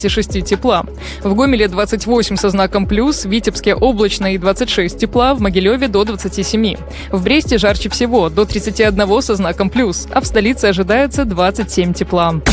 26 тепла. В Гомеле 28 со знаком плюс, в Витебске облачно и 26 тепла, в Могилеве до 27. В Бресте жарче всего, до 31 со знаком плюс, а в столице ожидается 27 тепла.